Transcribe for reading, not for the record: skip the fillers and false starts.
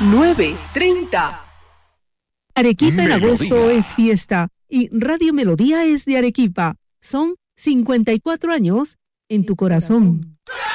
9:30. Arequipa en agosto es fiesta y Radio Melodía es de Arequipa. Son 54 años en tu corazón.